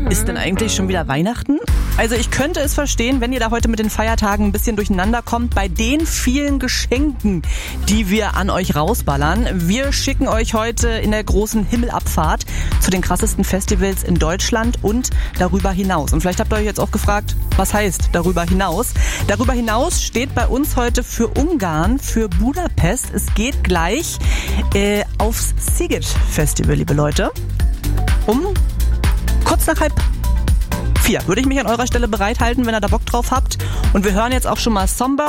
Ist denn eigentlich schon wieder Weihnachten? Also ich könnte es verstehen, wenn ihr da heute mit den Feiertagen ein bisschen durcheinander kommt, bei den vielen Geschenken, die wir an euch rausballern. Wir schicken euch heute in der großen Himmelabfahrt zu den krassesten Festivals in Deutschland und darüber hinaus. Und vielleicht habt ihr euch jetzt auch gefragt, was heißt darüber hinaus? Darüber hinaus steht bei uns heute für Ungarn, für Budapest. Es geht gleich aufs Sziget Festival, liebe Leute. Um kurz nach 3:30 würde ich mich an eurer Stelle bereithalten, wenn ihr da Bock drauf habt. Und wir hören jetzt auch schon mal Somber